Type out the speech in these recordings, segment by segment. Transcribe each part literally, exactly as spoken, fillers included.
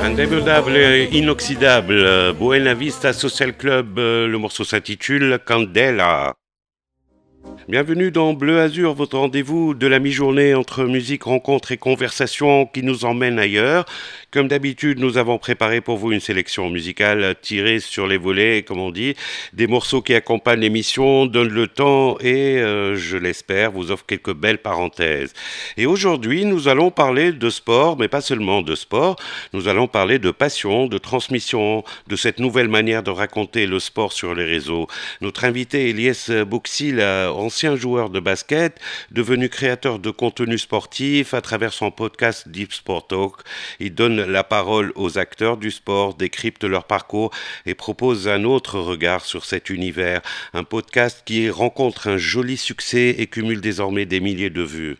Indémodable et inoxydable, Buena Vista Social Club, le morceau s'intitule Candela. Bienvenue dans Bleu Azur, votre rendez-vous de la mi-journée entre musique, rencontre et conversation qui nous emmène ailleurs. Comme d'habitude, nous avons préparé pour vous une sélection musicale tirée sur les volets, comme on dit, des morceaux qui accompagnent l'émission, donnent le temps et, euh, je l'espère, vous offrent quelques belles parenthèses. Et aujourd'hui, nous allons parler de sport, mais pas seulement de sport. Nous allons parler de passion, de transmission, de cette nouvelle manière de raconter le sport sur les réseaux. Notre invité Eliès Bouxil, ancien joueur de basket, devenu créateur de contenu sportif à travers son podcast Deep Sport Talk. Il donne la parole aux acteurs du sport, décrypte leur parcours et propose un autre regard sur cet univers. Un podcast qui rencontre un joli succès et cumule désormais des milliers de vues.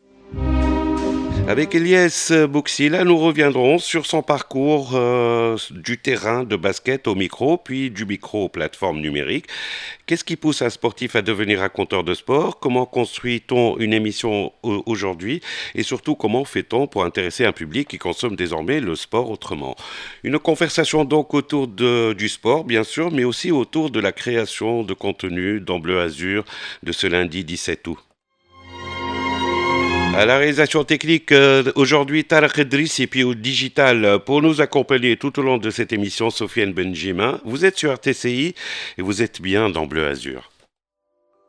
Avec Eliès Bouxila, nous reviendrons sur son parcours euh, du terrain de basket au micro, puis du micro aux plateformes numériques. Qu'est-ce qui pousse un sportif à devenir raconteur de sport? Comment construit-on une émission aujourd'hui? Et surtout, comment fait-on pour intéresser un public qui consomme désormais le sport autrement? Une conversation donc autour de, du sport, bien sûr, mais aussi autour de la création de contenu dans Bleu Azur de ce lundi dix-sept août. À la réalisation technique, euh, aujourd'hui, Tarek Idriss et puis au digital, pour nous accompagner tout au long de cette émission, Sofiane Benjamin. Vous êtes sur R T C I et vous êtes bien dans Bleu Azur.